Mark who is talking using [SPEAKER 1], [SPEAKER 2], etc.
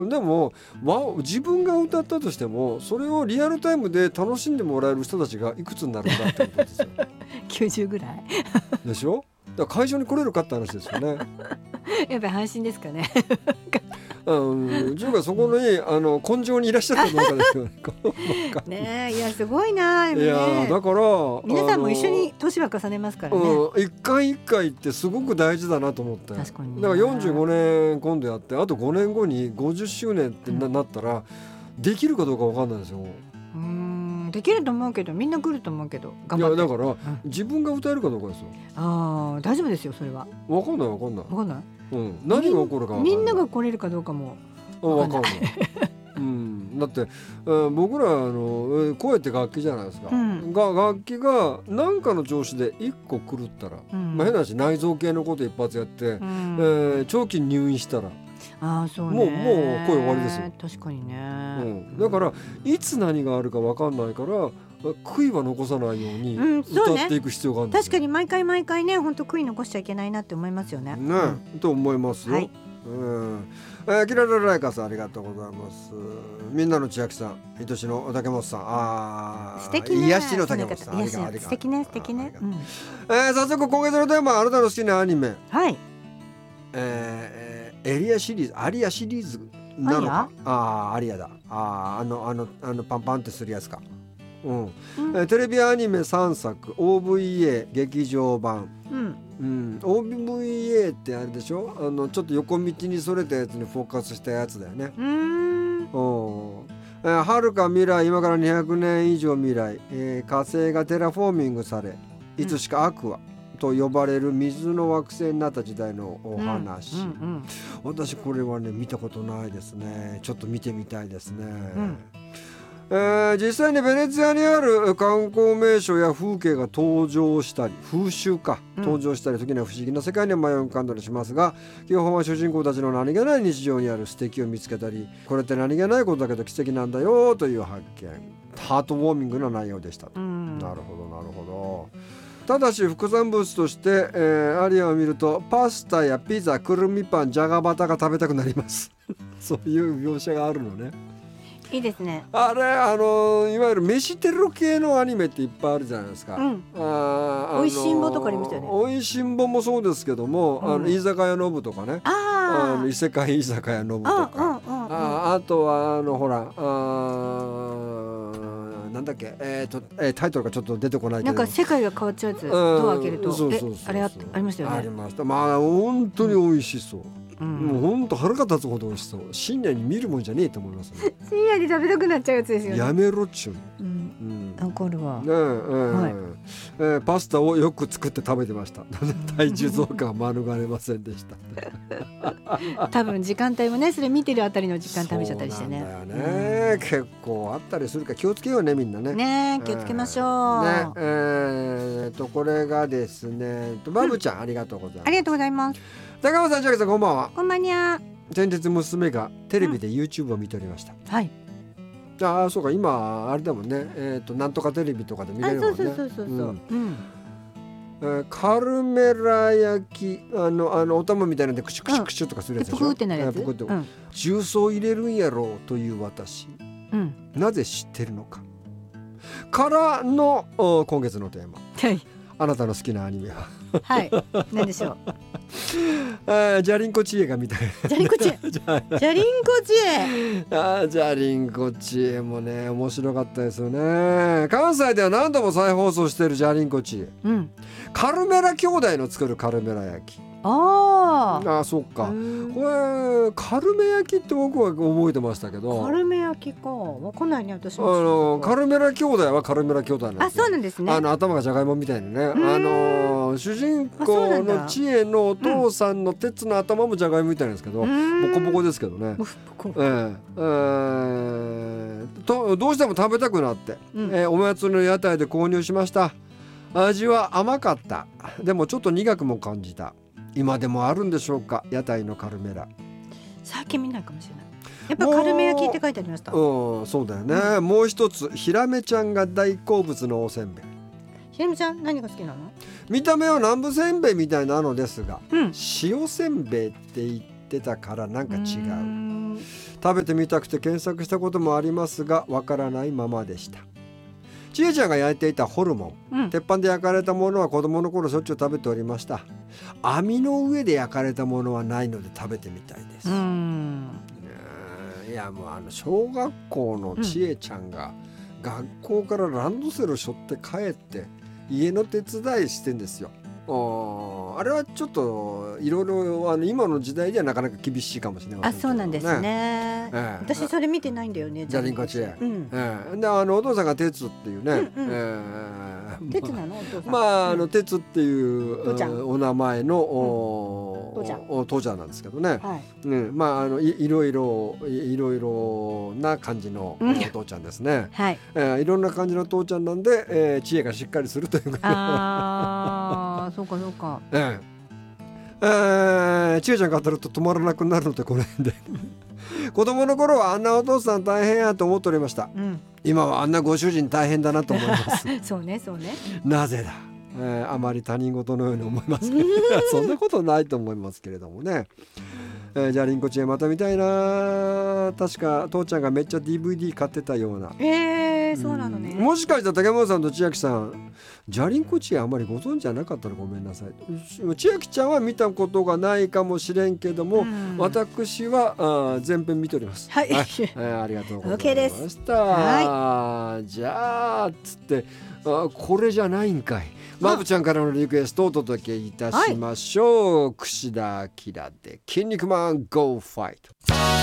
[SPEAKER 1] でも、自分が歌ったとしてもそれをリアルタイムで楽しんでもらえる人たちがいくつになるんだってことですよ
[SPEAKER 2] 90ぐらい
[SPEAKER 1] でしょ。だから会場に来れるかって話ですよね
[SPEAKER 2] やっぱり配信ですかね
[SPEAKER 1] 自分がそこに根性にいらっしゃるかどうかですよね
[SPEAKER 2] ねえ、いやすごいな、ね、
[SPEAKER 1] いやだから
[SPEAKER 2] 皆さんも一緒に年は重ねますからね、
[SPEAKER 1] 一回一回ってすごく大事だなと思って。
[SPEAKER 2] 確かにね。
[SPEAKER 1] だから45年今度やってあと5年後に50周年ってなったら、できるかどうか分かんないですよ。
[SPEAKER 2] できると思うけどみんな来ると思うけど頑張って。
[SPEAKER 1] いやだから、自分が歌えるかどうかですよ。
[SPEAKER 2] 大丈夫ですよそれは。
[SPEAKER 1] 分かんない、何が起こるか分かんない。
[SPEAKER 2] みんなが来れるかどうかも分かんない。
[SPEAKER 1] だって、僕ら声って楽器じゃないですか、楽器が何かの調子で1個狂ったら、変な話内臓系のこと一発やって、長期入院したら
[SPEAKER 2] そうね、
[SPEAKER 1] もう声終わりですよ。
[SPEAKER 2] 確かにね、
[SPEAKER 1] だからいつ何があるか分かんないから悔いは残さないように歌っていく必要があるんですよ。
[SPEAKER 2] 確かに毎回ね本当悔い残しちゃいけないなって思いますよね。
[SPEAKER 1] と思いますよ。キララライカさんありがとうございます。みんなの千秋さん、愛しの竹本さん、
[SPEAKER 2] 素敵ね、
[SPEAKER 1] 癒しの竹本さん、
[SPEAKER 2] 素敵ね素敵ね。
[SPEAKER 1] 早速今月のテーマ、あなたの好きなアニメ、エリアシリーズ、アリアシリーズなのか、アリアだ、パンパンってするやつか。テレビアニメ3作 OVA 劇場版、OVA ってあれでしょ、ちょっと横道にそれたやつにフォーカスしたやつだよね。遥か未来、今から200年以上未来、火星がテラフォーミングされ、いつしかアクアと呼ばれる水の惑星になった時代のお話。私これはね見たことないですね。ちょっと見てみたいですね。実際にベネツィアにある観光名所や風景が登場したり、風習か登場したり、時には不思議な世界に迷い浮かんだりしますが、基本は主人公たちの何気ない日常にある素敵を見つけたり、これって何気ないことだけど奇跡なんだよという発見、ハートウォーミングな内容でしたと。なるほど。ただし副産物として、アリアを見るとパスタやピザ、くるみパン、じゃがバタが食べたくなりますそういう描写があるのね。
[SPEAKER 2] いいですね。
[SPEAKER 1] あれいわゆる飯テロ系のアニメっていっぱいあるじゃないですか。
[SPEAKER 2] おいしんぼとかありましたよね。
[SPEAKER 1] おいしんぼもそうですけども、居酒屋のぶとかね、異世界居酒屋のぶとか、あとはほらなんだっけ、タイトルがちょっと出てこないけど、
[SPEAKER 2] なんか世界が変わっちゃうやつ、ドア開けるとあれありましたよね。
[SPEAKER 1] ありました。本当に美味しそう、もう本当腹が立つほど美味しそう。深夜に見るもんじゃねえと思いますね
[SPEAKER 2] 深夜に食べたくなっちゃうやつですよね。
[SPEAKER 1] やめろっちゅう。
[SPEAKER 2] 怒るわ。
[SPEAKER 1] パスタをよく作って食べてました体重増加は免れませんでした
[SPEAKER 2] 多分時間帯もね、それ見てるあたりの時間食べちゃったりしてね。
[SPEAKER 1] そうなんだよね、結構あったりするから気をつけようね、みんなね。
[SPEAKER 2] 気をつけましょう。
[SPEAKER 1] これがですね、バブちゃん、ありがとうございます。
[SPEAKER 2] ありがとうございます。
[SPEAKER 1] 高山さん、千秋さん、こんばんは。
[SPEAKER 2] こんばんにゃ。
[SPEAKER 1] 先日娘がテレビで YouTube を見ておりました。そうか、今あれだもんね、なんとかテレビとかで見れるもんね。カルメラ焼き、お玉みたいなんでクシュクシュクシュとかするやつでしょ。
[SPEAKER 2] プクってなるやつ。
[SPEAKER 1] 重曹入れるんやろうという私、なぜ知ってるのかからの今月のテーマ、あなたの好きなアニメは
[SPEAKER 2] 何でしょう。
[SPEAKER 1] ジャリンコ知恵が見たい。
[SPEAKER 2] ジャリンコ知恵ジャリンコ知恵
[SPEAKER 1] ジャリンコ知恵もね面白かったですよね。関西では何度も再放送しているジャリンコ知恵、カルメラ兄弟の作るカルメラ焼き。そっか。これカルメ焼きって僕は覚えてましたけど、
[SPEAKER 2] カルメ焼きかわかんないね、私も。
[SPEAKER 1] カルメラ兄弟はカルメラ兄弟なんですよ。
[SPEAKER 2] そうなんですね。
[SPEAKER 1] 頭がじゃがいもみたいにね、主人公の知恵のお父さんの鉄の頭もじゃがいもみたいなんですけど、ボコボコですけどね。どうしても食べたくなって、おやつの屋台で購入しました。味は甘かった。でもちょっと苦くも感じた。今でもあるんでしょうか、屋台のカルメラ。
[SPEAKER 2] 最近見ないかもしれない。やっぱカルメ焼きって書いてありました。
[SPEAKER 1] そうだよね。もう一つ、ひらめちゃんが大好物のおせんべい。
[SPEAKER 2] ひらめちゃん何が好きなの？
[SPEAKER 1] 見た目は南部せんべいみたいなのですが、塩せんべいって言っってたからなんか違う。食べてみたくて検索したこともありますがわからないままでした。ちえちゃんが焼いていたホルモン、鉄板で焼かれたものは子供の頃しょっちゅう食べておりました。網の上で焼かれたものはないので食べてみたいです。いやもう小学校のちえちゃんが学校からランドセル背負って帰って家の手伝いしてんですよ。あれはちょっといろいろ今の時代ではなかなか厳しいかもしれませんけどね。
[SPEAKER 2] そうなんですね、私それ見てないんだよね。
[SPEAKER 1] じゃりんこちえ、でお父さんが鉄っていうね、
[SPEAKER 2] 鉄なのお父さん、
[SPEAKER 1] 鉄っていうお名前の父ちゃんなんですけどね、いろいろな感じのお父ちゃんですね、いろんな感じの父ちゃんなんで、知恵がしっかりするというか
[SPEAKER 2] そうかそうか、
[SPEAKER 1] ちえちゃんが当たると止まらなくなるのでこの辺で子供の頃はあんなお父さん大変やと思っておりました、今はあんなご主人大変だなと思います
[SPEAKER 2] そうねそうね、
[SPEAKER 1] なぜだ、あまり他人事のように思いますけどそんなことないと思いますけれどもね。じゃありんこちえまた見たいな。確か父ちゃんがめっちゃ DVD 買ってたような。
[SPEAKER 2] そうなのね。
[SPEAKER 1] もしかしたら竹本さんと千秋さんじゃりんこちえあんまりご存知じゃなかったらごめんなさい。千秋ちゃんは見たことがないかもしれんけども、私は全編見ております。ありがとうございました、じゃあつってこれじゃないんかい。まぶちゃんからのリクエストをお届けいたしましょう、櫛田明で筋肉マン Go Fight。